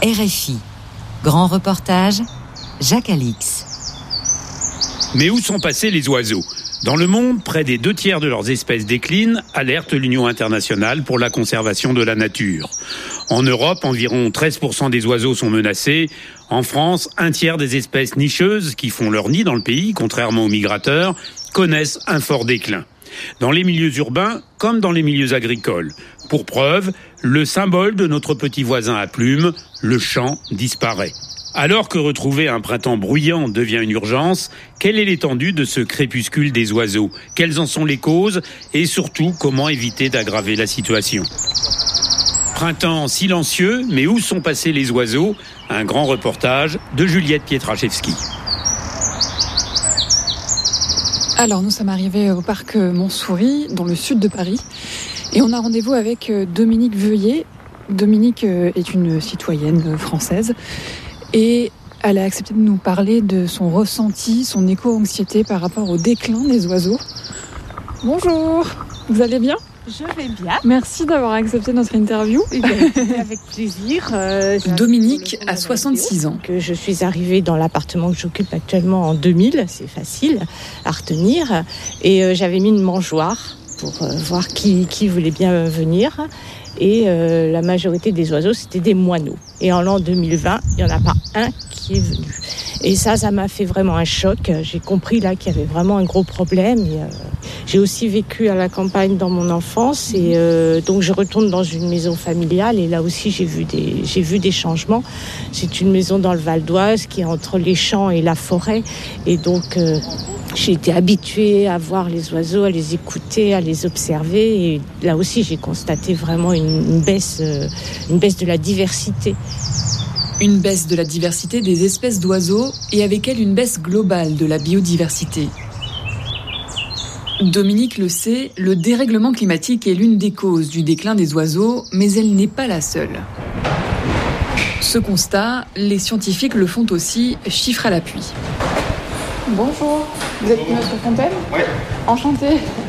RFI. Grand reportage, Jacques Alix. Mais où sont passés les oiseaux ? Dans le monde, près des 2/3 de leurs espèces déclinent, alerte l'Union internationale pour la conservation de la nature. En Europe, environ 13% des oiseaux sont menacés. En France, 1/3 des espèces nicheuses qui font leur nid dans le pays, contrairement aux migrateurs, connaissent un fort déclin. Dans les milieux urbains comme dans les milieux agricoles. Pour preuve, le symbole de notre petit voisin à plumes, le chant, disparaît. Alors que retrouver un printemps bruyant devient une urgence, quelle est l'étendue de ce crépuscule des oiseaux ? Quelles en sont les causes ? Et surtout, comment éviter d'aggraver la situation ? Printemps silencieux, mais où sont passés les oiseaux ? Un grand reportage de Juliette Pietraszewski. Alors, nous sommes arrivés au parc Montsouris, dans le sud de Paris, et on a rendez-vous avec Dominique Veuillet. Dominique est une citoyenne française, et elle a accepté de nous parler de son ressenti, son éco-anxiété par rapport au déclin des oiseaux. Bonjour, vous allez bien ? Je vais bien. Merci d'avoir accepté notre interview. Avec plaisir. Dominique a 66 ans. Je suis arrivée dans l'appartement que j'occupe actuellement en 2000, c'est facile à retenir. Et j'avais mis une mangeoire pour voir qui voulait bien venir. Et la majorité des oiseaux, c'était des moineaux. Et en l'an 2020, il n'y en a pas un qui est venu. Et ça m'a fait vraiment un choc. J'ai compris là qu'il y avait vraiment un gros problème. Et, j'ai aussi vécu à la campagne dans mon enfance. Et donc je retourne dans une maison familiale. Et là aussi, j'ai vu des changements. C'est une maison dans le Val d'Oise qui est entre les champs et la forêt. Et donc j'ai été habituée à voir les oiseaux, à les écouter, à les observer. Et là aussi, j'ai constaté vraiment une baisse de la diversité. Une baisse de la diversité des espèces d'oiseaux et avec elle une baisse globale de la biodiversité. Dominique le sait, le dérèglement climatique est l'une des causes du déclin des oiseaux, mais elle n'est pas la seule. Ce constat, les scientifiques le font aussi, chiffres à l'appui. Bonjour, vous êtes Monsieur Fontaine ? Oui. Enchanté.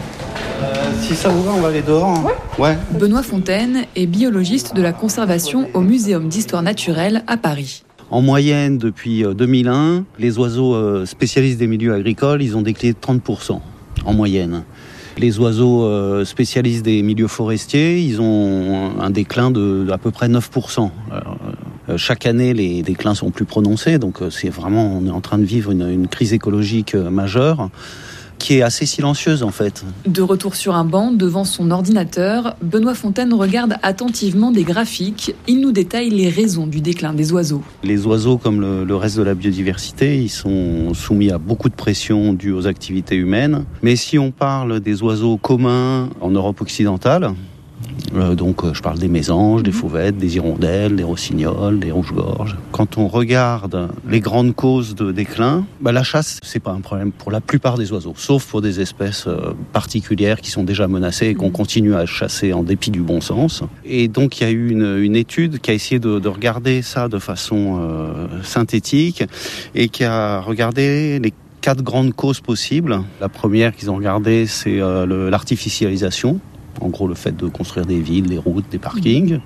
Si ça vous va, on va aller dehors. Ouais. Benoît Fontaine est biologiste de la conservation au Muséum d'histoire naturelle à Paris. En moyenne, depuis 2001, les oiseaux spécialistes des milieux agricoles, ils ont décliné de 30% en moyenne. Les oiseaux spécialistes des milieux forestiers, ils ont un déclin d'à peu près 9%. Alors, chaque année, les déclins sont plus prononcés, donc c'est vraiment, on est en train de vivre une crise écologique majeure, qui est assez silencieuse en fait. De retour sur un banc devant son ordinateur, Benoît Fontaine regarde attentivement des graphiques. Il nous détaille les raisons du déclin des oiseaux. Les oiseaux, comme le reste de la biodiversité, ils sont soumis à beaucoup de pression due aux activités humaines. Mais si on parle des oiseaux communs en Europe occidentale, donc je parle des mésanges, des fauvettes, des hirondelles, des rossignols, des rouges-gorges. Quand on regarde les grandes causes de déclin, la chasse, c'est pas un problème pour la plupart des oiseaux, sauf pour des espèces particulières qui sont déjà menacées et qu'on continue à chasser en dépit du bon sens. Et donc il y a eu une étude qui a essayé de regarder ça de façon synthétique et qui a regardé les 4 grandes causes possibles. La première qu'ils ont regardée, c'est l'artificialisation. En gros, le fait de construire des villes, des routes, des parkings.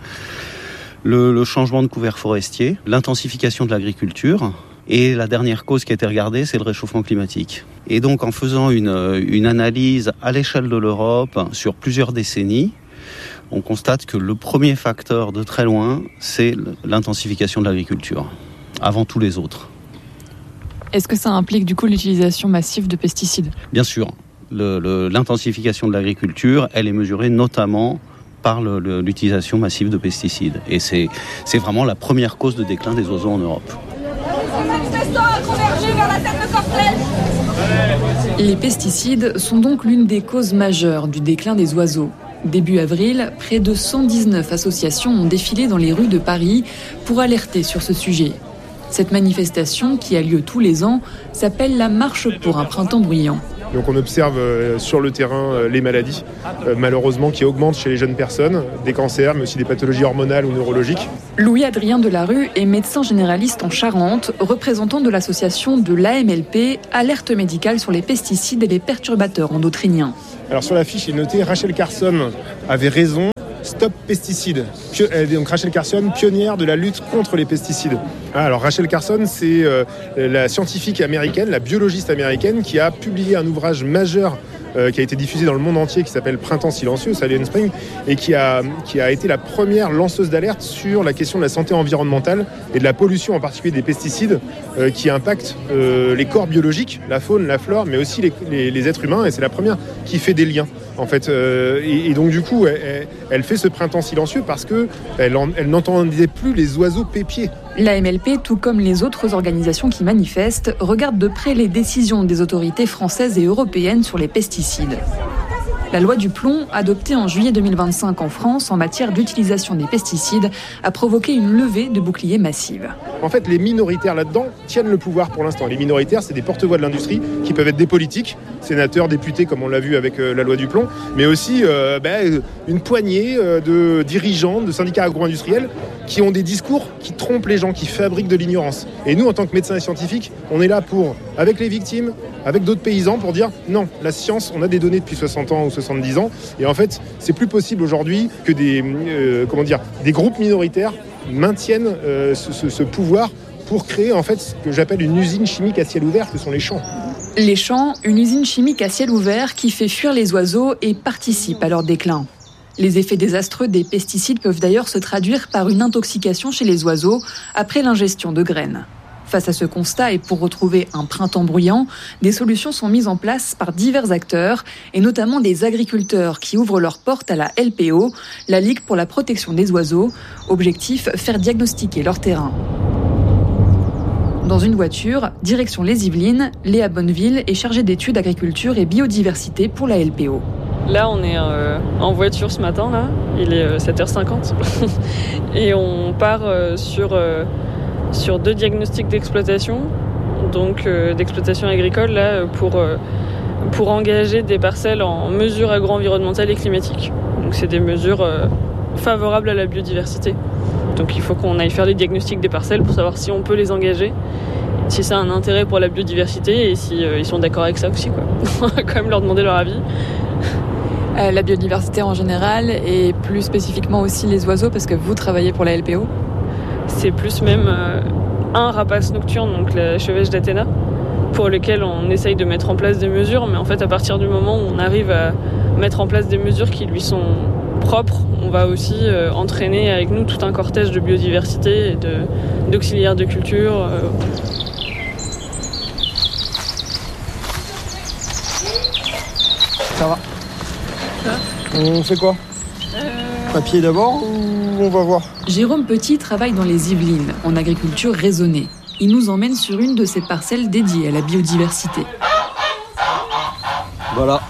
Le changement de couvert forestier, l'intensification de l'agriculture. Et la dernière cause qui a été regardée, c'est le réchauffement climatique. Et donc, en faisant une analyse à l'échelle de l'Europe sur plusieurs décennies, on constate que le premier facteur de très loin, c'est l'intensification de l'agriculture, avant tous les autres. Est-ce que ça implique du coup l'utilisation massive de pesticides ? Bien sûr. L'intensification de l'agriculture, elle est mesurée notamment par l'utilisation massive de pesticides. Et c'est vraiment la première cause de déclin des oiseaux en Europe. Les pesticides sont donc l'une des causes majeures du déclin des oiseaux. Début avril, près de 119 associations ont défilé dans les rues de Paris pour alerter sur ce sujet. Cette manifestation, qui a lieu tous les ans, s'appelle la Marche pour un printemps bruyant. Donc on observe sur le terrain les maladies, malheureusement, qui augmentent chez les jeunes personnes, des cancers, mais aussi des pathologies hormonales ou neurologiques. Louis-Adrien Delarue est médecin généraliste en Charente, représentant de l'association de l'AMLP, Alerte médicale sur les pesticides et les perturbateurs endocriniens. Alors sur la fiche, il est noté Rachel Carson avait raison, Stop Pesticides. Donc Rachel Carson, pionnière de la lutte contre les pesticides. Alors Rachel Carson, c'est la scientifique américaine, la biologiste américaine qui a publié un ouvrage majeur qui a été diffusé dans le monde entier, qui s'appelle Printemps silencieux, Silent Spring, et qui a été la première lanceuse d'alerte sur la question de la santé environnementale et de la pollution, en particulier des pesticides, qui impactent les corps biologiques, la faune, la flore, mais aussi les êtres humains, et c'est la première qui fait des liens. En fait, et donc du coup, elle fait ce printemps silencieux parce que elle n'entendait plus les oiseaux pépier. La MLP, tout comme les autres organisations qui manifestent, regarde de près les décisions des autorités françaises et européennes sur les pesticides. La loi du plomb, adoptée en juillet 2025 en France en matière d'utilisation des pesticides, a provoqué une levée de boucliers massive. En fait, les minoritaires là-dedans tiennent le pouvoir pour l'instant. Les minoritaires, c'est des porte-voix de l'industrie qui peuvent être des politiques, sénateurs, députés, comme on l'a vu avec la loi du plomb, mais aussi une poignée de dirigeants, de syndicats agro-industriels qui ont des discours qui trompent les gens, qui fabriquent de l'ignorance. Et nous, en tant que médecins et scientifiques, on est là pour, avec les victimes, avec d'autres paysans, pour dire non, la science, on a des données depuis 60 ans ou 70 ans, et en fait, c'est plus possible aujourd'hui que des groupes minoritaires maintiennent ce pouvoir pour créer en fait ce que j'appelle une usine chimique à ciel ouvert, que sont les champs. Les champs, une usine chimique à ciel ouvert qui fait fuir les oiseaux et participe à leur déclin. Les effets désastreux des pesticides peuvent d'ailleurs se traduire par une intoxication chez les oiseaux après l'ingestion de graines. Face à ce constat et pour retrouver un printemps bruyant, des solutions sont mises en place par divers acteurs et notamment des agriculteurs qui ouvrent leurs portes à la LPO, la Ligue pour la protection des oiseaux. Objectif, faire diagnostiquer leur terrain. Dans une voiture, direction les Yvelines, Léa Bonneville est chargée d'études agriculture et biodiversité pour la LPO. Là, on est en voiture ce matin, là. Il est 7h50 et on part sur 2 diagnostics d'exploitation, donc d'exploitation agricole, là, pour engager des parcelles en mesures agro-environnementales et climatiques. Donc c'est des mesures favorables à la biodiversité. Donc il faut qu'on aille faire les diagnostics des parcelles pour savoir si on peut les engager, si ça a un intérêt pour la biodiversité et si ils sont d'accord avec ça aussi, quoi. On va quand même leur demander leur avis. La biodiversité en général et plus spécifiquement aussi les oiseaux, parce que vous travaillez pour la LPO. C'est plus même un rapace nocturne, donc la chevêche d'Athéna, pour lequel on essaye de mettre en place des mesures, mais en fait à partir du moment où on arrive à mettre en place des mesures qui lui sont propres, on va aussi entraîner avec nous tout un cortège de biodiversité et d'auxiliaires de culture. Ça va. On fait quoi ? Papier d'abord ou on va voir ? Jérôme Petit travaille dans les Yvelines, en agriculture raisonnée. Il nous emmène sur une de ces parcelles dédiées à la biodiversité. Voilà.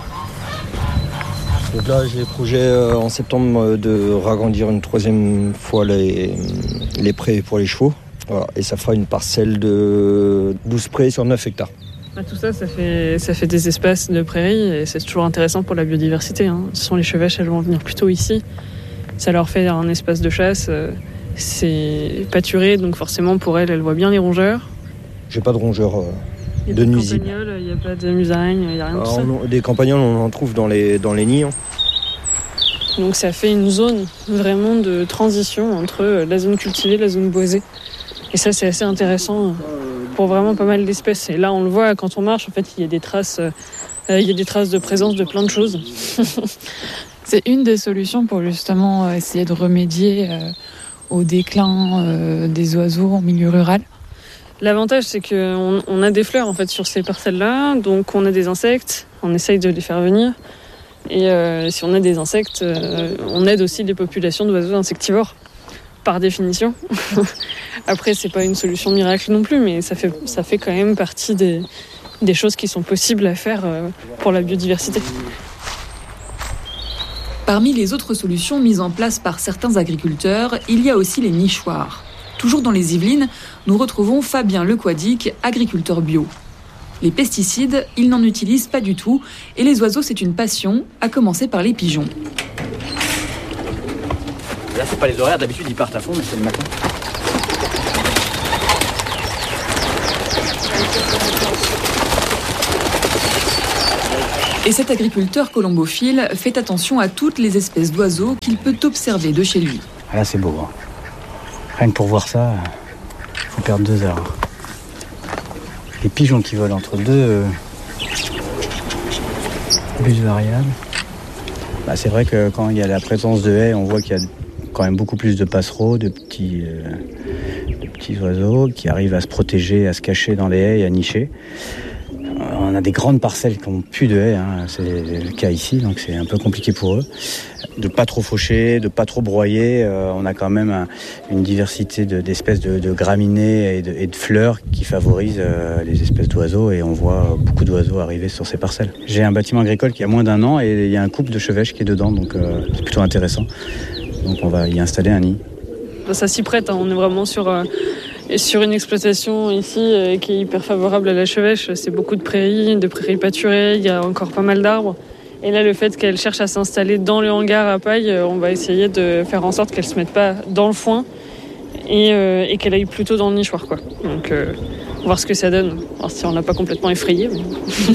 Donc là, j'ai le projet en septembre de ragrandir une 3e fois les prés pour les chevaux. Voilà. Et ça fera une parcelle de 12 prés sur 9 hectares. Tout ça, ça fait des espaces de prairies et c'est toujours intéressant pour la biodiversité. Ce sont les chevêches, elles vont venir plutôt ici. Ça leur fait un espace de chasse. C'est pâturé, donc forcément pour elles voient bien les rongeurs. J'ai pas de rongeurs de nuisibles. Il n'y a pas de musaraignes, il n'y a rien de ça. Des campagnols, on en trouve dans les nids. Donc ça fait une zone vraiment de transition entre la zone cultivée et la zone boisée. Et ça, c'est assez intéressant pour vraiment pas mal d'espèces. Et là, on le voit quand on marche, en fait, il y a des traces de présence de plein de choses. C'est une des solutions pour justement essayer de remédier au déclin des oiseaux en milieu rural. L'avantage, c'est qu'on a des fleurs en fait sur ces parcelles-là, donc on a des insectes, on essaye de les faire venir. Et si on a des insectes, on aide aussi les populations d'oiseaux insectivores, par définition. Après, c'est pas une solution miracle non plus, mais ça fait quand même partie des choses qui sont possibles à faire pour la biodiversité. Parmi les autres solutions mises en place par certains agriculteurs, il y a aussi les nichoirs. Toujours dans les Yvelines, nous retrouvons Fabien Lequadic, agriculteur bio. Les pesticides, il n'en utilise pas du tout, et les oiseaux, c'est une passion, à commencer par les pigeons. Là, c'est pas les horaires, d'habitude ils partent à fond, mais c'est le matin. Et cet agriculteur colombophile fait attention à toutes les espèces d'oiseaux qu'il peut observer de chez lui. Là, c'est beau. Hein. Rien que pour voir ça, il faut perdre 2 heures. Les pigeons qui volent entre deux bus variables. C'est vrai que quand il y a la présence de haies, on voit qu'il y a quand même beaucoup plus de passereaux, de petits oiseaux qui arrivent à se protéger, à se cacher dans les haies et à nicher. On a des grandes parcelles qui n'ont plus de haies, hein. C'est le cas ici, donc c'est un peu compliqué pour eux. De pas trop faucher, de pas trop broyer. On a quand même une diversité d'espèces de graminées et de fleurs qui favorisent les espèces d'oiseaux, et on voit beaucoup d'oiseaux arriver sur ces parcelles. J'ai un bâtiment agricole qui a moins d'1 an et il y a un couple de chevêches qui est dedans, donc c'est plutôt intéressant. Donc on va y installer un nid. Ça s'y prête, hein. On est vraiment sur une exploitation ici qui est hyper favorable à la chevêche. C'est beaucoup de prairies pâturées, il y a encore pas mal d'arbres. Et là, le fait qu'elle cherche à s'installer dans le hangar à paille, on va essayer de faire en sorte qu'elle ne se mette pas dans le foin et qu'elle aille plutôt dans le nichoir, quoi. Donc, on va voir ce que ça donne. Alors, si on l'a pas complètement effrayée. Mais...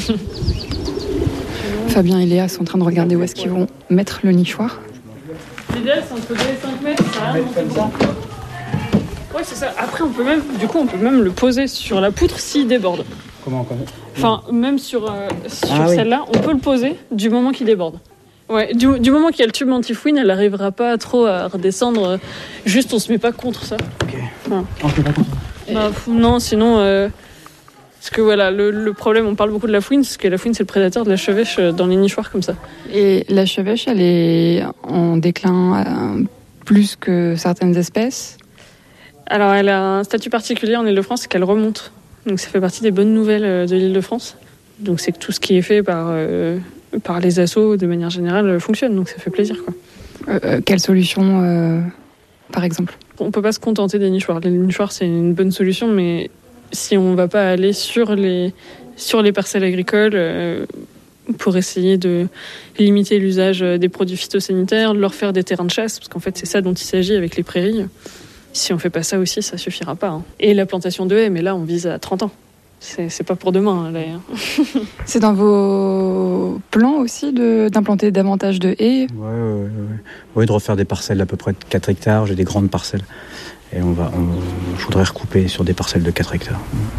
Fabien et Léa sont en train de regarder où est-ce qu'ils vont mettre le nichoir. L'idéal, c'est entre 2 et 5 mètres, ça a rien de ça. Ouais, c'est ça. Après, on peut même le poser sur la poutre s'il déborde. Comment ? Enfin, même sur celle-là, on peut le poser du moment qu'il déborde. Ouais, du moment qu'il y a le tube anti-fouine, elle n'arrivera pas trop à redescendre. Juste, on se met pas contre ça. Ok. Voilà. On se met pas contre ça. Non, sinon... Parce que voilà, le problème, on parle beaucoup de la fouine, parce que la fouine, c'est le prédateur de la chevêche dans les nichoirs comme ça. Et la chevêche, elle est en déclin plus que certaines espèces ? Alors, elle a un statut particulier en Île-de-France, c'est qu'elle remonte. Donc, ça fait partie des bonnes nouvelles de l'Île-de-France. Donc, c'est que tout ce qui est fait par les assos, de manière générale, fonctionne. Donc, ça fait plaisir, quoi. Quelle solution, par exemple ? On peut pas se contenter des nichoirs. Les nichoirs, c'est une bonne solution, mais si on va pas aller sur les parcelles agricoles pour essayer de limiter l'usage des produits phytosanitaires, de leur faire des terrains de chasse, parce qu'en fait, c'est ça dont il s'agit avec les prairies. Si on fait pas ça aussi, ça suffira pas. Hein. Et la plantation de haies, mais là, on vise à 30 ans. C'est pas pour demain, là. C'est dans vaux plans aussi d'implanter davantage de haies ? Oui, de refaire des parcelles d'à peu près de 4 hectares. J'ai des grandes parcelles. Et je voudrais recouper sur des parcelles de 4 hectares.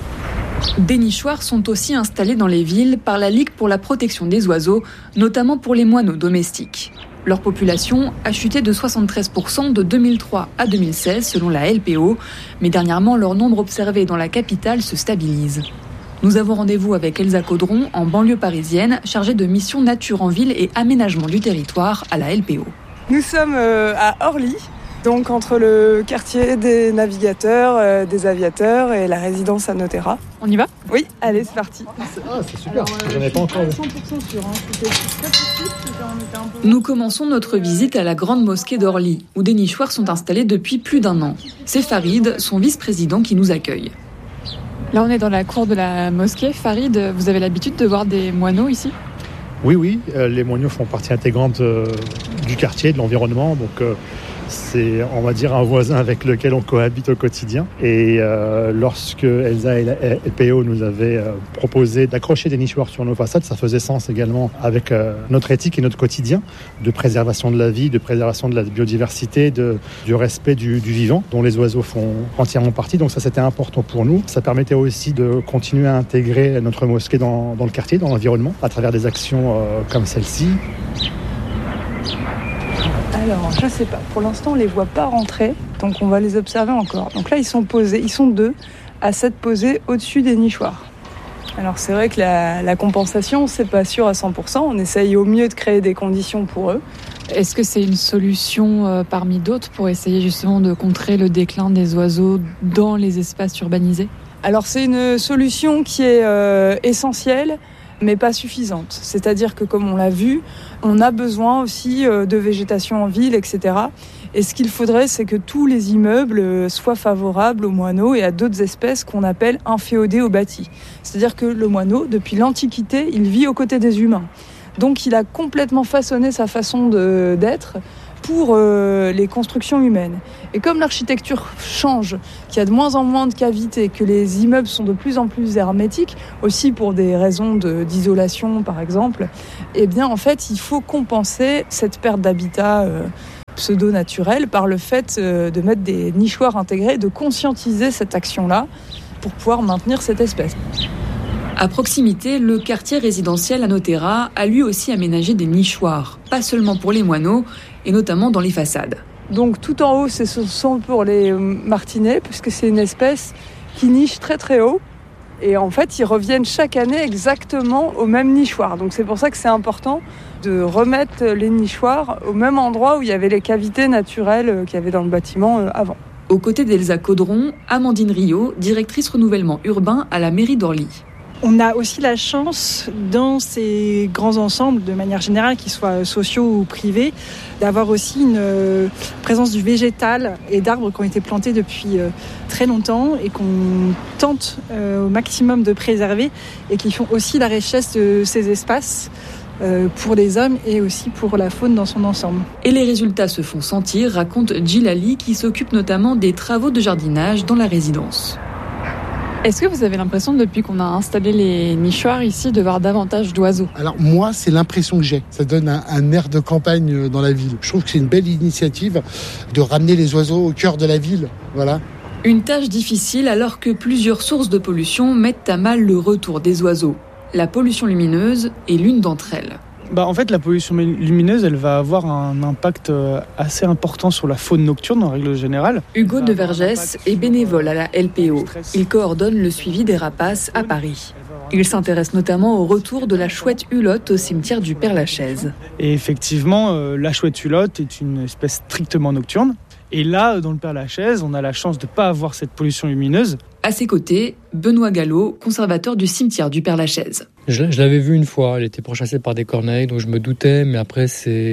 Des nichoirs sont aussi installés dans les villes par la Ligue pour la protection des oiseaux, notamment pour les moineaux domestiques. Leur population a chuté de 73% de 2003 à 2016 selon la LPO, mais dernièrement leur nombre observé dans la capitale se stabilise. Nous avons rendez-vous avec Elsa Caudron en banlieue parisienne, chargée de mission nature en ville et aménagement du territoire à la LPO. Nous sommes à Orly, donc entre le quartier des navigateurs, des aviateurs et la résidence à Notera. On y va ? Oui, allez, c'est parti. C'est super, j'en ai pas encore vu. 100% sûr, c'était très possible, on était un peu... Nous commençons notre visite à la grande mosquée d'Orly, où des nichoirs sont installés depuis plus d'1 an. C'est Farid, son vice-président, qui nous accueille. Là, on est dans la cour de la mosquée. Farid, vous avez l'habitude de voir des moineaux ici ? Oui, les moineaux font partie intégrante du quartier, de l'environnement, donc c'est, on va dire, un voisin avec lequel on cohabite au quotidien. Et lorsque Elsa et la LPO nous avaient proposé d'accrocher des nichoirs sur nos façades, ça faisait sens également avec notre éthique et notre quotidien de préservation de la vie, de préservation de la biodiversité, du respect du vivant, dont les oiseaux font entièrement partie. Donc ça, c'était important pour nous. Ça permettait aussi de continuer à intégrer notre mosquée dans le quartier, dans l'environnement, à travers des actions comme celle-ci. Alors, je sais pas. Pour l'instant, on les voit pas rentrer, donc on va les observer encore. Donc là, ils sont posés. Ils sont 2 à s'être posés au-dessus des nichoirs. Alors, c'est vrai que la compensation, c'est pas sûr à 100%. On essaye au mieux de créer des conditions pour eux. Est-ce que c'est une solution parmi d'autres pour essayer justement de contrer le déclin des oiseaux dans les espaces urbanisés ? Alors, c'est une solution qui est essentielle, mais pas suffisante. C'est-à-dire que, comme on l'a vu, on a besoin aussi de végétation en ville, etc. Et ce qu'il faudrait, c'est que tous les immeubles soient favorables aux moineaux et à d'autres espèces qu'on appelle inféodées au bâti. C'est-à-dire que le moineau, depuis l'Antiquité, il vit aux côtés des humains. Donc il a complètement façonné sa façon d'être pour les constructions humaines. Et comme l'architecture change, qu'il y a de moins en moins de cavités, que les immeubles sont de plus en plus hermétiques, aussi pour des raisons d'isolation par exemple, eh bien en fait il faut compenser cette perte d'habitat pseudo-naturel par le fait de mettre des nichoirs intégrés, de conscientiser cette action-là pour pouvoir maintenir cette espèce. À proximité, le quartier résidentiel Anotera a lui aussi aménagé des nichoirs, pas seulement pour les moineaux, et notamment dans les façades. Donc tout en haut, ce sont pour les martinets, puisque c'est une espèce qui niche très très haut. Et en fait, ils reviennent chaque année exactement au même nichoir. Donc c'est pour ça que c'est important de remettre les nichoirs au même endroit où il y avait les cavités naturelles qu'il y avait dans le bâtiment avant. Aux côtés d'Elsa Caudron, Amandine Rio, directrice renouvellement urbain à la mairie d'Orly. On a aussi la chance, dans ces grands ensembles, de manière générale, qu'ils soient sociaux ou privés, d'avoir aussi une présence du végétal et d'arbres qui ont été plantés depuis très longtemps et qu'on tente au maximum de préserver et qui font aussi la richesse de ces espaces pour les hommes et aussi pour la faune dans son ensemble. Et les résultats se font sentir, raconte Djilali, qui s'occupe notamment des travaux de jardinage dans la résidence. Est-ce que vous avez l'impression, depuis qu'on a installé les nichoirs ici, de voir davantage d'oiseaux ? Alors moi, c'est l'impression que j'ai. Ça donne un air de campagne dans la ville. Je trouve que c'est une belle initiative de ramener les oiseaux au cœur de la ville. Voilà. Une tâche difficile alors que plusieurs sources de pollution mettent à mal le retour des oiseaux. La pollution lumineuse est l'une d'entre elles. En fait, la pollution lumineuse, elle va avoir un impact assez important sur la faune nocturne en règle générale. Hugo de Vergès est bénévole à la LPO. Il coordonne le suivi des rapaces à Paris. Il s'intéresse notamment au retour de la chouette hulotte au cimetière du Père-Lachaise. Et effectivement, la chouette hulotte est une espèce strictement nocturne. Et là, dans le Père-Lachaise, on a la chance de ne pas avoir cette pollution lumineuse. À ses côtés, Benoît Gallo, conservateur du cimetière du Père-Lachaise. Je l'avais vue une fois, elle était pourchassée par des corneilles, donc je me doutais, mais après,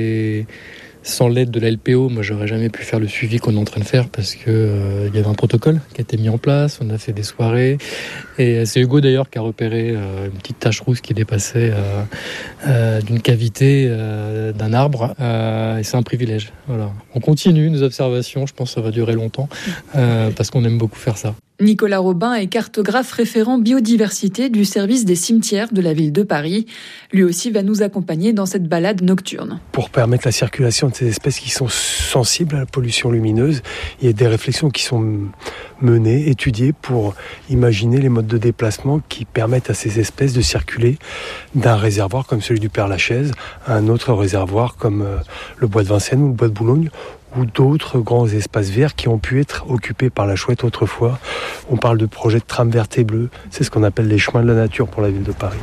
sans l'aide de la LPO, moi, j'aurais jamais pu faire le suivi qu'on est en train de faire parce que il y avait un protocole qui a été mis en place, on a fait des soirées, et c'est Hugo d'ailleurs qui a repéré une petite tache rousse qui dépassait d'une cavité d'un arbre, et c'est un privilège. Voilà. On continue nos observations, je pense que ça va durer longtemps, parce qu'on aime beaucoup faire ça. Nicolas Robin est cartographe référent biodiversité du service des cimetières de la ville de Paris. Lui aussi va nous accompagner dans cette balade nocturne. Pour permettre la circulation de ces espèces qui sont sensibles à la pollution lumineuse, il y a des réflexions qui sont menées, étudiées pour imaginer les modes de déplacement qui permettent à ces espèces de circuler d'un réservoir comme celui du Père-Lachaise à un autre réservoir comme le bois de Vincennes ou le bois de Boulogne, ou d'autres grands espaces verts qui ont pu être occupés par la chouette autrefois. On parle de projets de tram verte et bleue. C'est ce qu'on appelle les chemins de la nature pour la ville de Paris.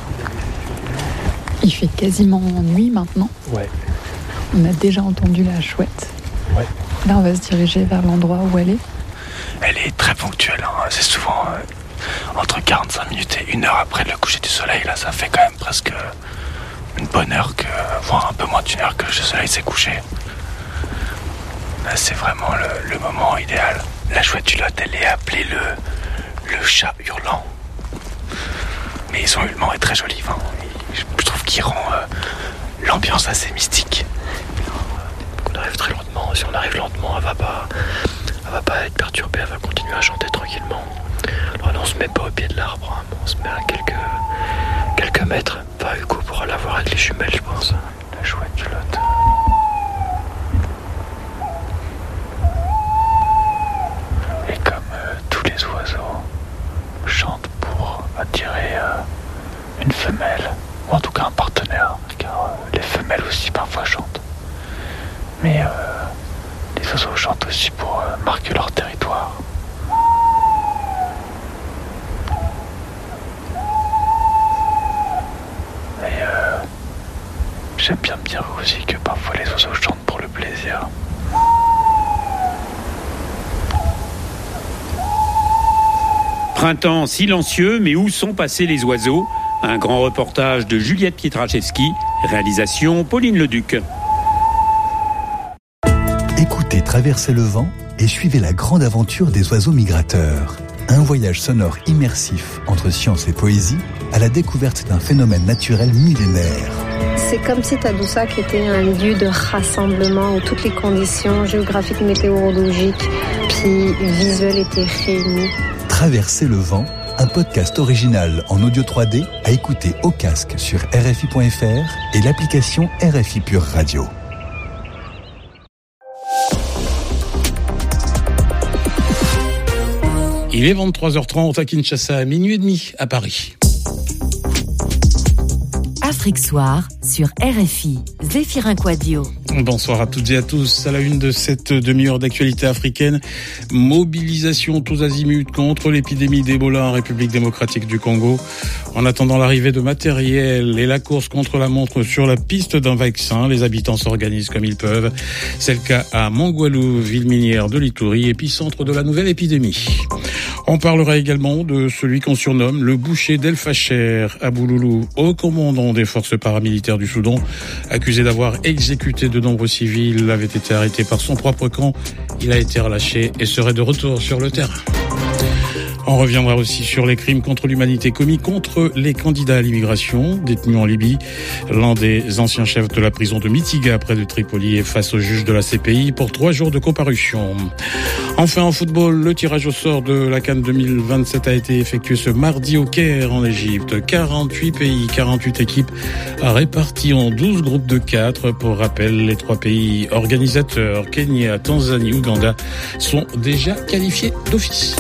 Il fait quasiment nuit maintenant. Ouais. On a déjà entendu la chouette. Ouais. Là, on va se diriger vers l'endroit où elle est. Elle est très ponctuelle. C'est souvent entre 45 minutes et 1 heure après le coucher du soleil. Là, ça fait quand même presque une bonne heure, voire un peu moins d'1 heure que le soleil s'est couché. Là, c'est vraiment le moment idéal. La chouette hulotte, elle est appelée le chat hurlant. Mais son hurlement est très joli. Je trouve qu'il rend l'ambiance assez mystique. On arrive très lentement. Si on arrive lentement, elle va pas être perturbée. Elle va continuer à chanter tranquillement. Alors là, on se met pas au pied de l'arbre. On se met à quelques mètres. Hugo pourra la voir avec les jumelles, je pense. La chouette hulotte. Les oiseaux chantent pour attirer une femelle, ou en tout cas un partenaire, car les femelles aussi parfois chantent. Mais les oiseaux chantent aussi pour marquer leur territoire. Et j'aime bien me dire aussi que parfois les oiseaux chantent pour le plaisir. Printemps silencieux, mais où sont passés les oiseaux ? Un grand reportage de Juliette Pietraszewski, réalisation Pauline Leduc. Écoutez Traverser le vent et suivez la grande aventure des oiseaux migrateurs. Un voyage sonore immersif entre science et poésie à la découverte d'un phénomène naturel millénaire. C'est comme si Tadoussac était un lieu de rassemblement où toutes les conditions géographiques, météorologiques, puis visuelles étaient réunies. Traverser le vent, un podcast original en audio 3D à écouter au casque sur RFI.fr et l'application RFI Pure Radio. Il est 23h30 à Kinshasa, à minuit et demi à Paris. Afrique Soir sur RFI, Zéphirin Quadio. Bonsoir à toutes et à tous. À la une de cette demi-heure d'actualité africaine, mobilisation tous azimuts contre l'épidémie d'Ebola en République démocratique du Congo. En attendant l'arrivée de matériel et la course contre la montre sur la piste d'un vaccin, les habitants s'organisent comme ils peuvent. C'est le cas à Mongwalu, ville minière de l'Ituri, épicentre de la nouvelle épidémie. On parlera également de celui qu'on surnomme le boucher d'El Facher à Bouloulou, haut commandant des forces paramilitaires du Soudan, accusé d'avoir exécuté de nombreux civils, avait été arrêté par son propre camp. Il a été relâché et serait de retour sur le terrain. On reviendra aussi sur les crimes contre l'humanité commis contre les candidats à l'immigration détenus en Libye. L'un des anciens chefs de la prison de Mitiga près de Tripoli est face au juge de la CPI pour 3 jours de comparution. Enfin, en football, le tirage au sort de la CAN 2027 a été effectué ce mardi au Caire en Égypte. 48 pays, 48 équipes réparties en 12 groupes de 4. Pour rappel, les 3 pays organisateurs, Kenya, Tanzanie, Ouganda, sont déjà qualifiés d'office.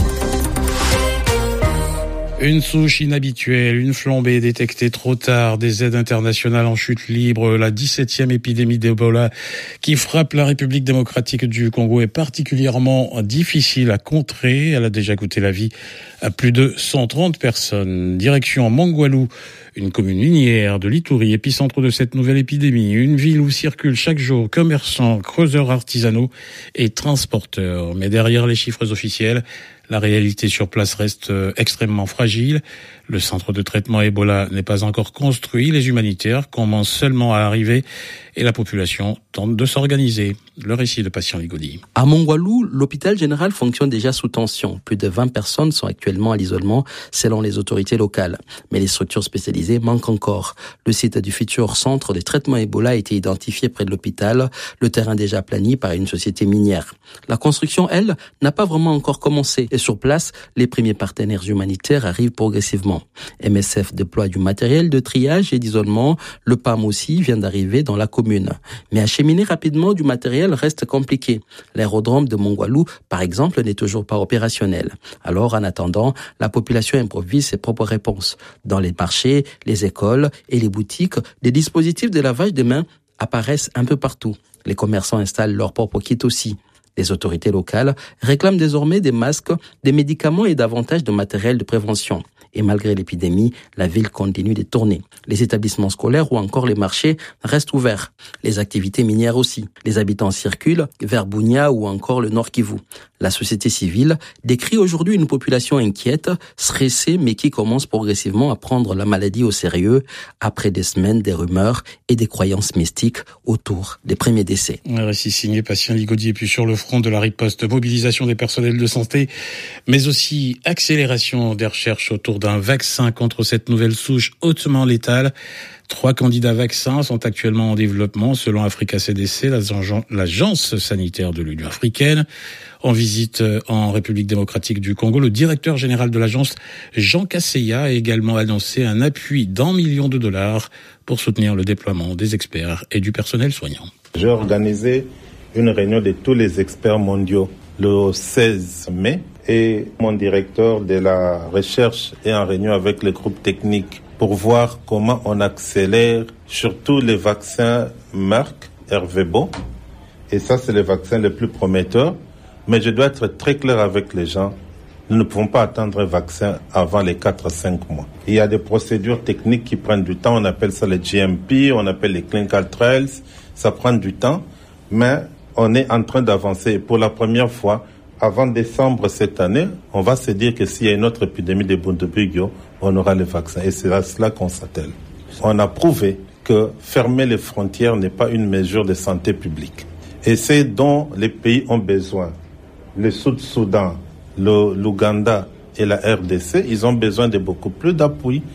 Une souche inhabituelle, une flambée détectée trop tard, des aides internationales en chute libre, la 17e épidémie d'Ebola qui frappe la République démocratique du Congo est particulièrement difficile à contrer. Elle a déjà coûté la vie à plus de 130 personnes. Direction Mongwalu, une commune minière de l'Ituri, épicentre de cette nouvelle épidémie. Une ville où circulent chaque jour commerçants, creuseurs artisanaux et transporteurs. Mais derrière les chiffres officiels, la réalité sur place reste extrêmement fragile. Le centre de traitement Ebola n'est pas encore construit. Les humanitaires commencent seulement à arriver et la population tente de s'organiser. Le récit de Patient Ligodi. À Mongwalu, l'hôpital général fonctionne déjà sous tension. Plus de 20 personnes sont actuellement à l'isolement selon les autorités locales. Mais les structures spécialisées manquent encore. Le site du futur centre de traitement Ebola a été identifié près de l'hôpital, le terrain déjà plani par une société minière. La construction, elle, n'a pas vraiment encore commencé. Et sur place, les premiers partenaires humanitaires arrivent progressivement. MSF déploie du matériel de triage et d'isolement. Le PAM aussi vient d'arriver dans la commune. Mais acheminer rapidement du matériel reste compliqué. L'aérodrome de Mongwalu, par exemple, n'est toujours pas opérationnel. Alors, en attendant, la population improvise ses propres réponses. Dans les marchés, les écoles et les boutiques, des dispositifs de lavage de mains apparaissent un peu partout. Les commerçants installent leurs propres kits aussi. Les autorités locales réclament désormais des masques, des médicaments et davantage de matériel de prévention. Et malgré l'épidémie, la ville continue de tourner. Les établissements scolaires ou encore les marchés restent ouverts. Les activités minières aussi. Les habitants circulent vers Bunia ou encore le Nord Kivu. La société civile décrit aujourd'hui une population inquiète, stressée, mais qui commence progressivement à prendre la maladie au sérieux après des semaines des rumeurs et des croyances mystiques autour des premiers décès. Un récit signé Patient Ligodi. Et puis sur le front de la riposte, mobilisation des personnels de santé, mais aussi accélération des recherches autour d'un vaccin contre cette nouvelle souche hautement létale. 3 candidats vaccins sont actuellement en développement selon Africa CDC, l'agence sanitaire de l'Union africaine. En visite en République démocratique du Congo, le directeur général de l'agence, Jean Kasseya, a également annoncé un appui d'1 million de dollars pour soutenir le déploiement des experts et du personnel soignant. J'ai organisé une réunion de tous les experts mondiaux le 16 mai et mon directeur de la recherche est en réunion avec les groupes techniques pour voir comment on accélère surtout les vaccins Merck, Hervébo. Et ça, c'est les vaccins les plus prometteurs. Mais je dois être très clair avec les gens. Nous ne pouvons pas attendre un vaccin avant les 4-5 mois. Il y a des procédures techniques qui prennent du temps. On appelle ça les GMP, on appelle les clinical trials. Ça prend du temps, mais on est en train d'avancer. Pour la première fois, avant décembre cette année, on va se dire que s'il y a une autre épidémie de Bundibugyo, on aura le vaccin. Et c'est à cela qu'on s'attelle. On a prouvé que fermer les frontières n'est pas une mesure de santé publique. Et c'est dont les pays ont besoin. Le Sud-Soudan, l'Ouganda et la RDC, ils ont besoin de beaucoup plus d'appui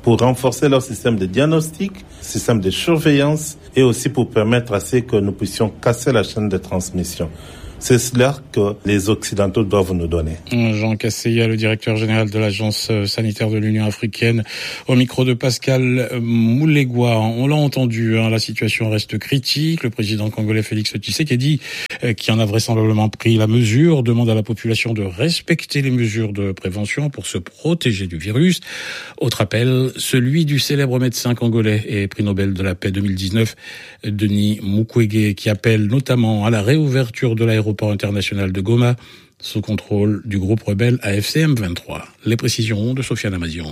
pour renforcer leur système de diagnostic, système de surveillance et aussi pour permettre à ce que nous puissions casser la chaîne de transmission. C'est cela que les Occidentaux doivent nous donner. Jean Casseya, le directeur général de l'Agence sanitaire de l'Union africaine, au micro de Pascal Moulegua. On l'a entendu, la situation reste critique. Le président congolais Félix Tshisekedi, qui en a vraisemblablement pris la mesure, demande à la population de respecter les mesures de prévention pour se protéger du virus. Autre appel, celui du célèbre médecin congolais et prix Nobel de la paix 2019, Denis Mukwege, qui appelle notamment à la réouverture de l'aéroport international de Goma sous contrôle du groupe rebelle AFC M23. Les précisions de Sofiane Amazian.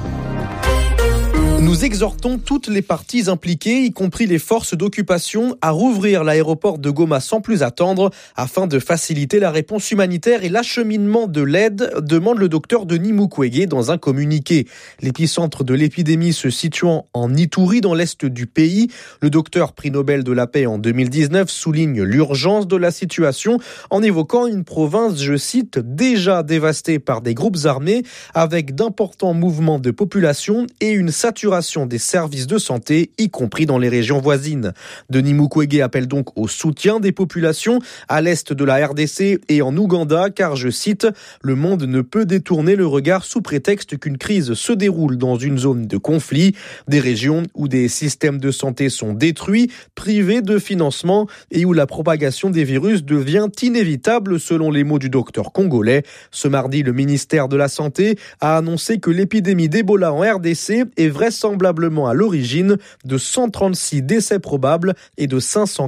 Nous exhortons toutes les parties impliquées, y compris les forces d'occupation, à rouvrir l'aéroport de Goma sans plus attendre, afin de faciliter la réponse humanitaire et l'acheminement de l'aide, demande le docteur Denis Mukwege dans un communiqué. L'épicentre de l'épidémie se situant en Ituri, dans l'est du pays, le docteur prix Nobel de la paix en 2019 souligne l'urgence de la situation en évoquant une province, je cite, déjà dévastée par des groupes armés, avec d'importants mouvements de population et une saturation des services de santé, y compris dans les régions voisines. Denis Mukwege appelle donc au soutien des populations à l'est de la RDC et en Ouganda, car, je cite, « Le monde ne peut détourner le regard sous prétexte qu'une crise se déroule dans une zone de conflit, des régions où des systèmes de santé sont détruits, privés de financement et où la propagation des virus devient inévitable, selon les mots du docteur congolais. » Ce mardi, le ministère de la Santé a annoncé que l'épidémie d'Ebola en RDC est vraisemblablement à l'origine de 136 décès probables et de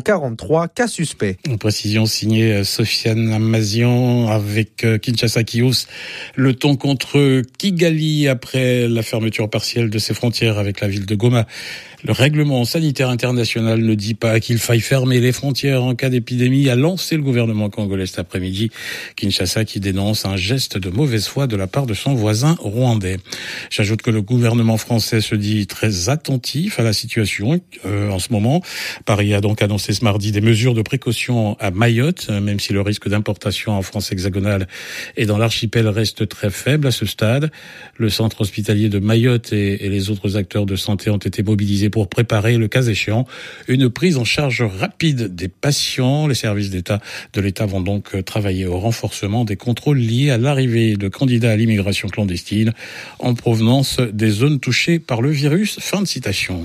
543 cas suspects. Une précision signée Sofiane Amazian avec Kinshasa qui hausse le ton contre Kigali après la fermeture partielle de ses frontières avec la ville de Goma. Le règlement sanitaire international ne dit pas qu'il faille fermer les frontières en cas d'épidémie, a lancé le gouvernement congolais cet après-midi. Kinshasa qui dénonce un geste de mauvaise foi de la part de son voisin rwandais. J'ajoute que le gouvernement français se dit très attentif à la situation en ce moment. Paris a donc annoncé ce mardi des mesures de précaution à Mayotte, même si le risque d'importation en France hexagonale et dans l'archipel reste très faible à ce stade. Le centre hospitalier de Mayotte et les autres acteurs de santé ont été mobilisés pour préparer, le cas échéant, une prise en charge rapide des patients. Les services de l'État vont donc travailler au renforcement des contrôles liés à l'arrivée de candidats à l'immigration clandestine en provenance des zones touchées par le virus. Fin de citation.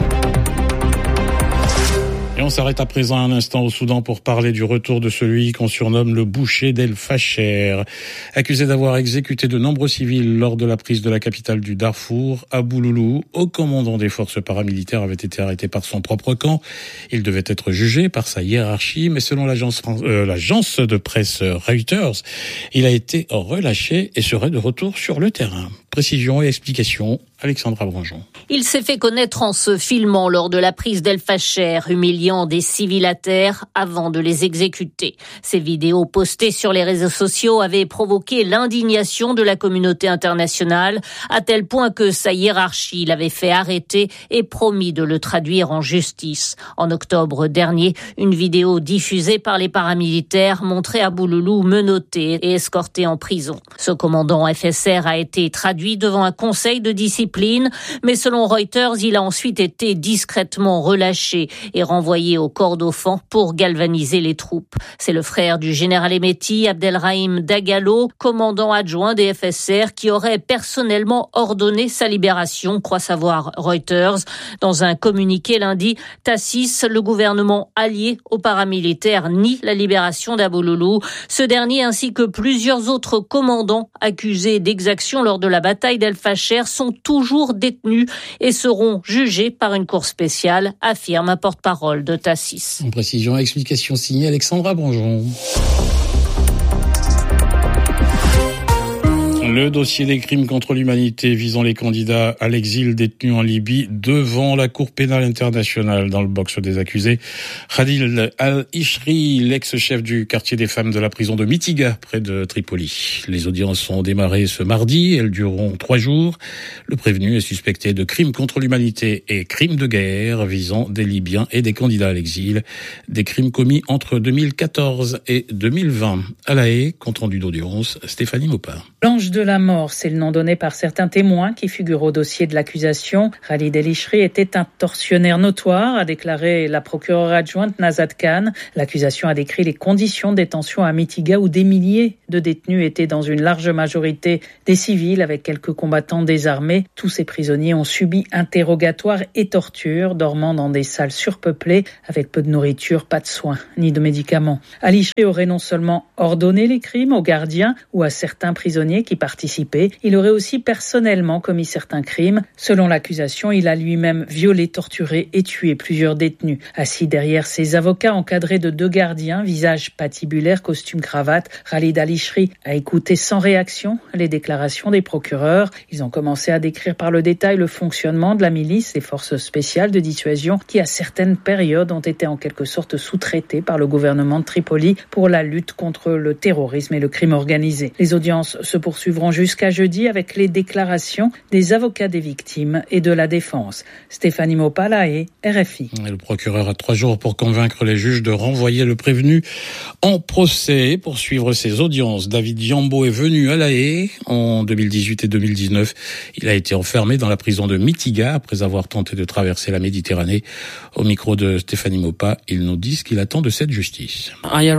Et on s'arrête à présent un instant au Soudan pour parler du retour de celui qu'on surnomme le boucher d'El Fasher. Accusé d'avoir exécuté de nombreux civils lors de la prise de la capitale du Darfour, Abou Loulou, haut commandant des forces paramilitaires, avait été arrêté par son propre camp. Il devait être jugé par sa hiérarchie, mais selon l'agence de presse Reuters, il a été relâché et serait de retour sur le terrain. Précision et explication, Alexandra Branjon. Il s'est fait connaître en se filmant lors de la prise d'El Fasher, humiliant des civils à terre avant de les exécuter. Ces vidéos postées sur les réseaux sociaux avaient provoqué l'indignation de la communauté internationale, à tel point que sa hiérarchie l'avait fait arrêter et promis de le traduire en justice. En octobre dernier, une vidéo diffusée par les paramilitaires montrait Abou Loulou menotté et escorté en prison. Ce commandant FSR a été traduit devant un conseil de discipline, mais selon Reuters, il a ensuite été discrètement relâché et renvoyé au Kordofan pour galvaniser les troupes. C'est le frère du général éméti, Abdelrahim Dagalo, commandant adjoint des FSR, qui aurait personnellement ordonné sa libération, croit savoir Reuters. Dans un communiqué lundi, Tassis, le gouvernement allié aux paramilitaires, nie la libération d'Abou Loulou. Ce dernier ainsi que plusieurs autres commandants accusés d'exaction lors de la bataille d'El Fasher sont toujours détenus et seront jugés par une cour spéciale, affirme un porte-parole de Tassis. En précision, explication signée Alexandra Branjon. Le dossier des crimes contre l'humanité visant les candidats à l'exil détenus en Libye devant la Cour pénale internationale. Dans le box des accusés, Khadil Al-Ishri, l'ex-chef du quartier des femmes de la prison de Mitiga, près de Tripoli. Les audiences ont démarré ce mardi, elles dureront 3 jours. Le prévenu est suspecté de crimes contre l'humanité et crimes de guerre visant des Libyens et des candidats à l'exil. Des crimes commis entre 2014 et 2020. À La Haye, compte rendu d'audience, Stéphanie Maupin. L'ange de la mort, c'est le nom donné par certains témoins qui figurent au dossier de l'accusation. Khalid El-Ishri était un tortionnaire notoire, a déclaré la procureure adjointe Nazat Khan. L'accusation a décrit les conditions de détention à Mitiga où des milliers de détenus étaient dans une large majorité des civils avec quelques combattants désarmés. Tous ces prisonniers ont subi interrogatoires et tortures, dormant dans des salles surpeuplées avec peu de nourriture, pas de soins ni de médicaments. El-Ishri aurait non seulement ordonné les crimes aux gardiens ou à certains prisonniers qui participaient, il aurait aussi personnellement commis certains crimes. Selon l'accusation, il a lui-même violé, torturé et tué plusieurs détenus. Assis derrière ses avocats encadrés de 2 gardiens, visage patibulaire, costume cravate, Khalid El-Ishri a écouté sans réaction les déclarations des procureurs. Ils ont commencé à décrire par le détail le fonctionnement de la milice et forces spéciales de dissuasion qui, à certaines périodes, ont été en quelque sorte sous-traitées par le gouvernement de Tripoli pour la lutte contre le terrorisme et le crime organisé. Les audiences se poursuivront jusqu'à jeudi avec les déclarations des avocats des victimes et de la défense. Stéphanie Mopalae, RFI. Le procureur a 3 jours pour convaincre les juges de renvoyer le prévenu en procès. Pour suivre ses audiences, David Yambo est venu à La Haye en 2018 et 2019. Il a été enfermé dans la prison de Mitiga après avoir tenté de traverser la Méditerranée. Au micro de Stéphanie Mopa, il nous dit ce qu'il attend de cette justice.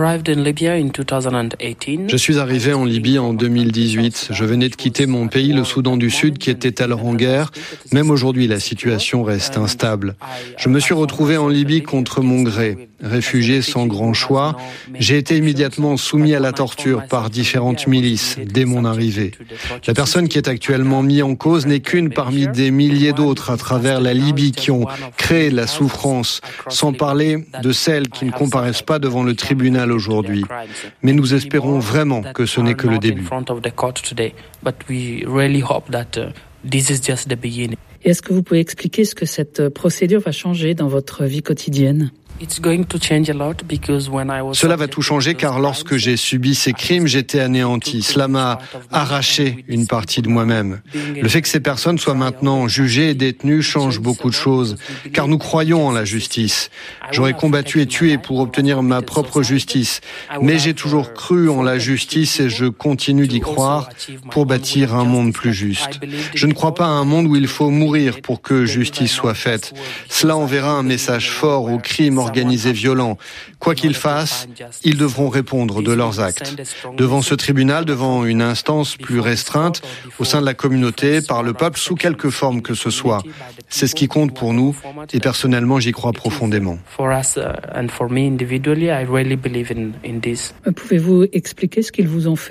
Je suis arrivé en Libye en 2018. Je venais de quitter mon pays, le Soudan du Sud, qui était alors en guerre. Même aujourd'hui, la situation reste instable. Je me suis retrouvé en Libye contre mon gré. Réfugié sans grand choix, j'ai été immédiatement soumis à la torture par différentes milices dès mon arrivée. La personne qui est actuellement mise en cause n'est qu'une parmi des milliers d'autres à travers la Libye qui ont créé la souffrance, sans parler de celles qui ne comparaissent pas devant le tribunal aujourd'hui. Mais nous espérons vraiment que ce n'est que le début. Et est-ce que vous pouvez expliquer ce que cette procédure va changer dans votre vie quotidienne ? Cela va tout changer car lorsque j'ai subi ces crimes, j'étais anéanti. Cela m'a arraché une partie de moi-même. Le fait que ces personnes soient maintenant jugées et détenues change beaucoup de choses car nous croyons en la justice. J'aurais combattu et tué pour obtenir ma propre justice, mais j'ai toujours cru en la justice et je continue d'y croire pour bâtir un monde plus juste. Je ne crois pas à un monde où il faut mourir pour que justice soit faite. Cela enverra un message fort aux crimes organisés violents. Quoi qu'ils fassent, ils devront répondre de leurs actes. Devant ce tribunal, devant une instance plus restreinte, au sein de la communauté, par le peuple, sous quelque forme que ce soit. C'est ce qui compte pour nous et personnellement, j'y crois profondément. Pouvez-vous expliquer ce qu'ils vous ont fait ?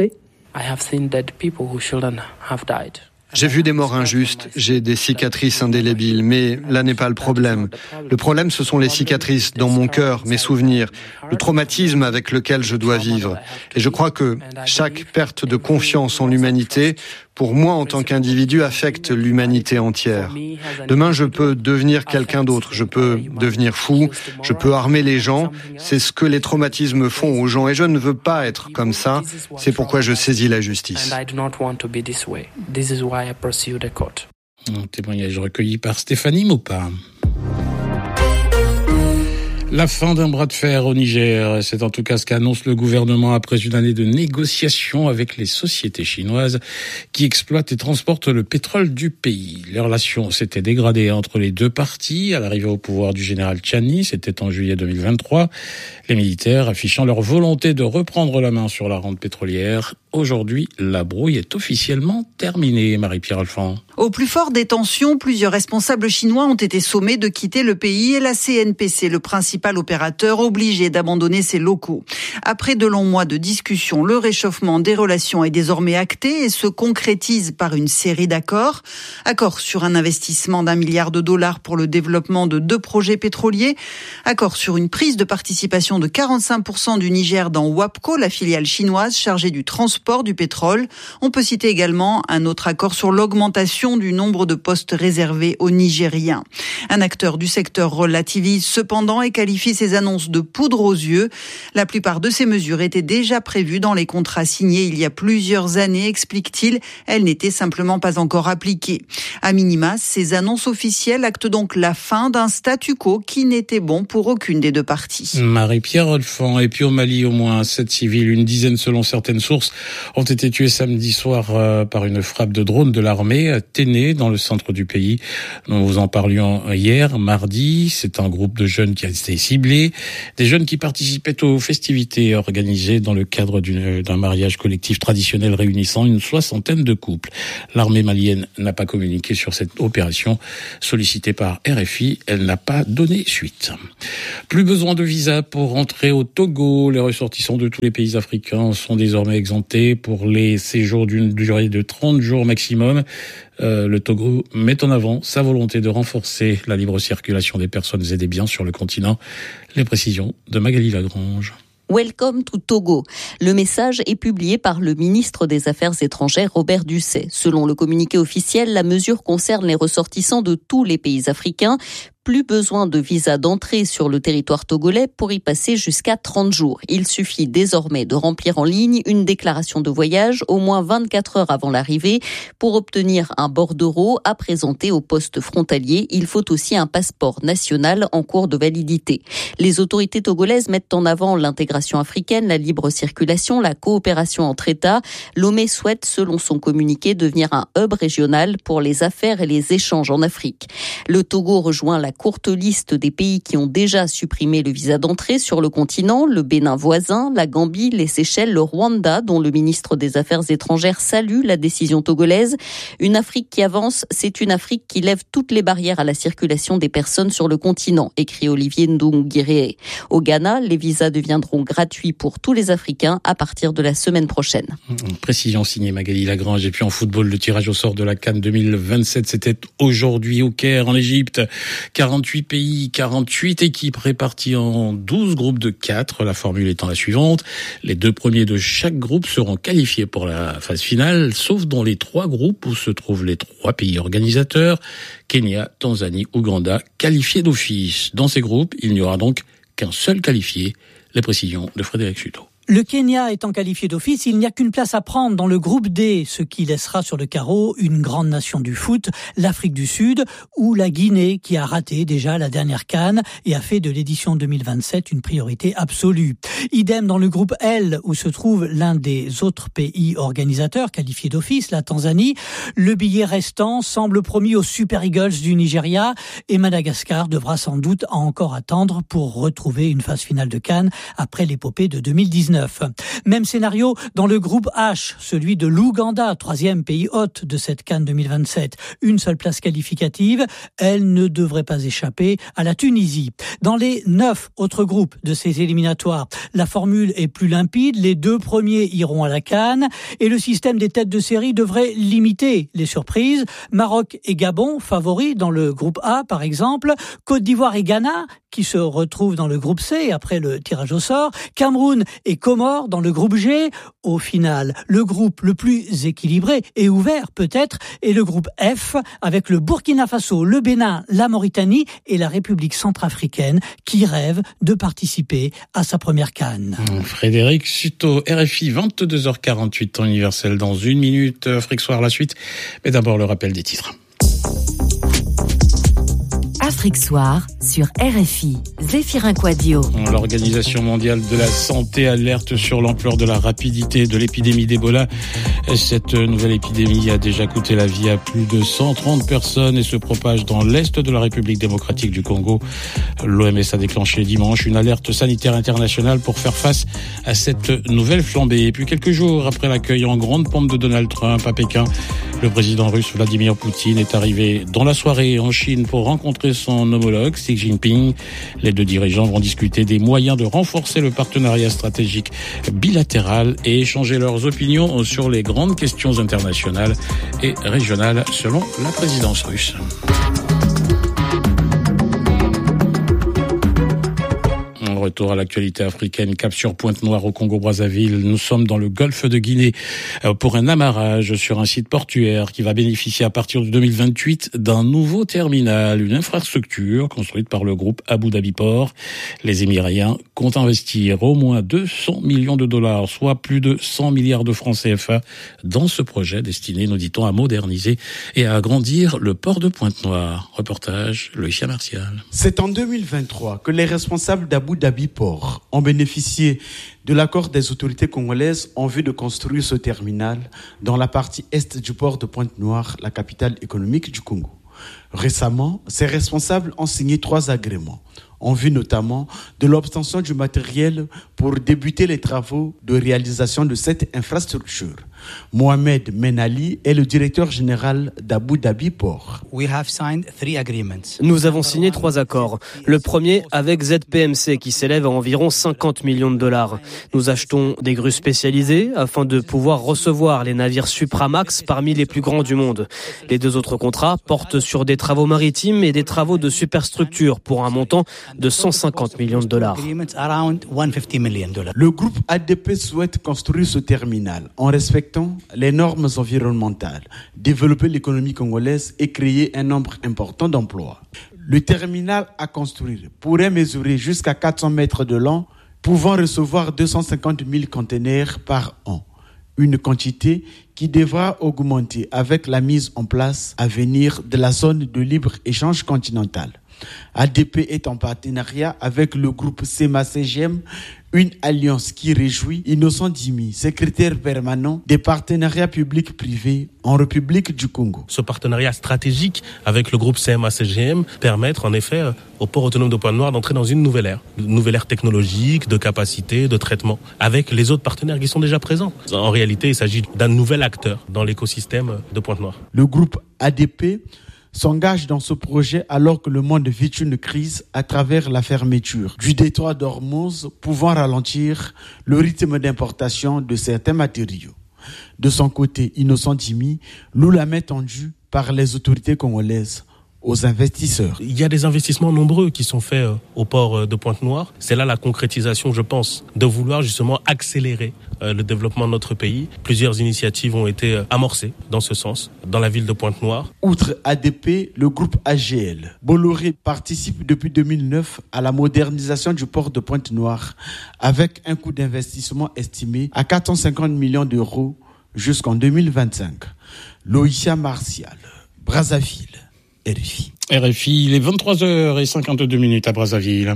J'ai vu des morts injustes, j'ai des cicatrices indélébiles, mais là n'est pas le problème. Le problème, ce sont les cicatrices dans mon cœur, mes souvenirs, le traumatisme avec lequel je dois vivre. Et je crois que chaque perte de confiance en l'humanité, pour moi en tant qu'individu, affecte l'humanité entière. Demain, je peux devenir quelqu'un d'autre, je peux devenir fou, je peux armer les gens. C'est ce que les traumatismes font aux gens et je ne veux pas être comme ça. C'est pourquoi je saisis la justice. Un témoignage recueilli par Stéphanie Mopa. La fin d'un bras de fer au Niger, c'est en tout cas ce qu'annonce le gouvernement après une année de négociations avec les sociétés chinoises qui exploitent et transportent le pétrole du pays. Les relations s'étaient dégradées entre les deux parties à l'arrivée au pouvoir du général Tchani, c'était en juillet 2023. Les militaires affichant leur volonté de reprendre la main sur la rente pétrolière. Aujourd'hui, la brouille est officiellement terminée, Marie-Pierre Alphand. Au plus fort des tensions, plusieurs responsables chinois ont été sommés de quitter le pays et la CNPC, le principal opérateur, obligé d'abandonner ses locaux. Après de longs mois de discussions, le réchauffement des relations est désormais acté et se concrétise par une série d'accords. Accord sur un investissement d'$1 milliard pour le développement de 2 projets pétroliers. Accord sur une prise de participation de 45% du Niger dans WAPCO, la filiale chinoise chargée du transport du pétrole. On peut citer également un autre accord sur l'augmentation du nombre de postes réservés aux Nigériens. Un acteur du secteur relativise cependant et qualifie qualifie ces annonces de poudre aux yeux. La plupart de ces mesures étaient déjà prévues dans les contrats signés il y a plusieurs années, explique-t-il. Elles n'étaient simplement pas encore appliquées. À minima, ces annonces officielles actent donc la fin d'un statu quo qui n'était bon pour aucune des deux parties. Marie-Pierre Olfan. Et puis au Mali, au moins 7 civils, une dizaine selon certaines sources, ont été tués samedi soir par une frappe de drone de l'armée à Téné, dans le centre du pays. Nous vous en parlions hier, mardi. C'est un groupe de jeunes qui a été ciblé. Des jeunes qui participaient aux festivités organisées dans le cadre d'un mariage collectif traditionnel réunissant une 60aine de couples. L'armée malienne n'a pas communiqué sur cette opération. Sollicitée par RFI, elle n'a pas donné suite. Plus besoin de visa pour rentrer au Togo. Les ressortissants de tous les pays africains sont désormais exemptés pour les séjours d'une durée de 30 jours maximum. Le Togo met en avant sa volonté de renforcer la libre circulation des personnes et des biens sur le continent. Les précisions de Magali Lagrange. Welcome to Togo. Le message est publié par le ministre des Affaires étrangères Robert Dussey. Selon le communiqué officiel, la mesure concerne les ressortissants de tous les pays africains. Plus besoin de visa d'entrée sur le territoire togolais pour y passer jusqu'à 30 jours. Il suffit désormais de remplir en ligne une déclaration de voyage au moins 24 heures avant l'arrivée. Pour obtenir un bordereau à présenter au poste frontalier, il faut aussi un passeport national en cours de validité. Les autorités togolaises mettent en avant l'intégration africaine, la libre circulation, la coopération entre États. Lomé souhaite, selon son communiqué, devenir un hub régional pour les affaires et les échanges en Afrique. Le Togo rejoint la courte liste des pays qui ont déjà supprimé le visa d'entrée sur le continent, le Bénin voisin, la Gambie, les Seychelles, le Rwanda, dont le ministre des Affaires étrangères salue la décision togolaise. Une Afrique qui avance, c'est une Afrique qui lève toutes les barrières à la circulation des personnes sur le continent, écrit Olivier Ndongiré. Au Ghana, les visas deviendront gratuits pour tous les Africains à partir de la semaine prochaine. Précision signée Magali Lagrange. Et puis en football, le tirage au sort de la CAN 2027, c'était aujourd'hui au Caire, en Égypte. 48 pays, 48 équipes réparties en 12 groupes de 4. La formule étant la suivante. Les 2 premiers de chaque groupe seront qualifiés pour la phase finale, sauf dans les 3 groupes où se trouvent les 3 pays organisateurs. Kenya, Tanzanie, Ouganda, qualifiés d'office. Dans ces groupes, il n'y aura donc qu'un seul qualifié. Les précisions de Frédéric Suto. Le Kenya étant qualifié d'office, il n'y a qu'une place à prendre dans le groupe D, ce qui laissera sur le carreau une grande nation du foot, l'Afrique du Sud, ou la Guinée, qui a raté déjà la dernière CAN et a fait de l'édition 2027 une priorité absolue. Idem dans le groupe L, où se trouve l'un des autres pays organisateurs qualifiés d'office, la Tanzanie. Le billet restant semble promis aux Super Eagles du Nigeria, et Madagascar devra sans doute encore attendre pour retrouver une phase finale de CAN après l'épopée de 2019. Même scénario dans le groupe H, celui de l'Ouganda, 3e pays hôte de cette CAN 2027. Une seule place qualificative, elle ne devrait pas échapper à la Tunisie. Dans les 9 autres groupes de ces éliminatoires, la formule est plus limpide, les 2 premiers iront à la CAN et le système des têtes de série devrait limiter les surprises. Maroc et Gabon, favoris dans le groupe A par exemple, Côte d'Ivoire et Ghana, qui se retrouvent dans le groupe C après le tirage au sort, Cameroun et Comores dans le groupe G. Au final, le groupe le plus équilibré et ouvert peut-être est le groupe F avec le Burkina Faso, le Bénin, la Mauritanie et la République centrafricaine qui rêvent de participer à sa première CAN. Frédéric Suto, RFI, 22h48 temps universel dans 1 minute. Afrique Soir, la suite. Mais d'abord le rappel des titres. Afrique Soir sur RFI. Zéphirin Quadio. L'Organisation mondiale de la santé alerte sur l'ampleur de la rapidité de l'épidémie d'Ebola. Cette nouvelle épidémie a déjà coûté la vie à plus de 130 personnes et se propage dans l'est de la République démocratique du Congo. L'OMS a déclenché dimanche une alerte sanitaire internationale pour faire face à cette nouvelle flambée. Et puis quelques jours après l'accueil en grande pompe de Donald Trump à Pékin, le président russe Vladimir Poutine est arrivé dans la soirée en Chine pour rencontrer son homologue Xi Jinping. Les 2 dirigeants vont discuter des moyens de renforcer le partenariat stratégique bilatéral et échanger leurs opinions sur les grandes questions internationales et régionales selon la présidence russe. Retour à l'actualité africaine, cap sur Pointe-Noire au Congo-Brazzaville. Nous sommes dans le golfe de Guinée pour un amarrage sur un site portuaire qui va bénéficier à partir de 2028 d'un nouveau terminal, une infrastructure construite par le groupe Abu Dhabi Port. Les Émiriens comptent investir au moins 200 millions de dollars, soit plus de 100 milliards de francs CFA dans ce projet destiné, nous dit-on, à moderniser et à agrandir le port de Pointe-Noire. Reportage, Loïcia Martial. C'est en 2023 que les responsables d'Abu Dhabi Port ont bénéficié de l'accord des autorités congolaises en vue de construire ce terminal dans la partie est du port de Pointe-Noire, la capitale économique du Congo. Récemment, ces responsables ont signé 3 agréments, en vue notamment de l'obtention du matériel pour débuter les travaux de réalisation de cette infrastructure. Mohamed Menali est le directeur général d'Abu Dhabi Port. Nous avons signé 3 accords. Le premier avec ZPMC qui s'élève à environ 50 millions de dollars. Nous achetons des grues spécialisées afin de pouvoir recevoir les navires Supramax parmi les plus grands du monde. Les 2 autres contrats portent sur des travaux maritimes et des travaux de superstructure pour un montant de 150 millions de dollars. Le groupe ADP souhaite construire ce terminal en respectant les normes environnementales, développer l'économie congolaise et créer un nombre important d'emplois. Le terminal à construire pourrait mesurer jusqu'à 400 mètres de long, pouvant recevoir 250 000 conteneurs par an. Une quantité qui devra augmenter avec la mise en place à venir de la zone de libre-échange continentale. ADP est en partenariat avec le groupe CEMA-CGM, une alliance qui réjouit Innocent Dimi, secrétaire permanent des partenariats publics-privés en République du Congo. Ce partenariat stratégique avec le groupe CEMA-CGM permettre en effet au port autonome de Pointe-Noire d'entrer dans une nouvelle ère technologique, de capacité, de traitement, avec les autres partenaires qui sont déjà présents. En réalité, il s'agit d'un nouvel acteur dans l'écosystème de Pointe-Noire. Le groupe ADP s'engage dans ce projet alors que le monde vit une crise à travers la fermeture du détroit d'Ormuz, pouvant ralentir le rythme d'importation de certains matériaux. De son côté, Innocent Dimi loue la main tendue par les autorités congolaises aux investisseurs. Il y a des investissements nombreux qui sont faits au port de Pointe-Noire. C'est là la concrétisation, je pense, de vouloir justement accélérer le développement de notre pays. Plusieurs initiatives ont été amorcées dans ce sens, dans la ville de Pointe-Noire. Outre ADP, le groupe AGL, Bolloré participe depuis 2009 à la modernisation du port de Pointe-Noire avec un coût d'investissement estimé à 450 millions d'euros jusqu'en 2025. Loïcia Martial, Brazzaville. RFI. RFI, il est 23h52 à Brazzaville.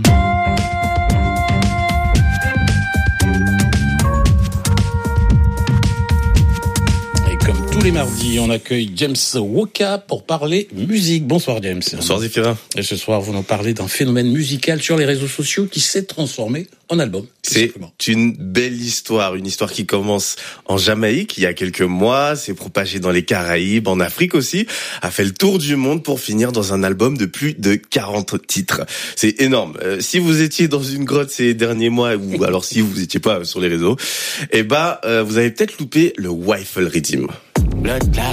Et comme tous les mardis, on accueille James Woka pour parler musique. Bonsoir James. Bonsoir Zéphira. Et ce soir, vous nous parlez d'un phénomène musical sur les réseaux sociaux qui s'est transformé en album. C'est une belle histoire, une histoire qui commence en Jamaïque il y a quelques mois, s'est propagée dans les Caraïbes, en Afrique aussi, a fait le tour du monde pour finir dans un album de plus de 40 titres. C'est énorme. Si vous étiez dans une grotte ces derniers mois, ou alors si vous étiez pas sur les réseaux, vous avez peut-être loupé le Waffle Rhythm.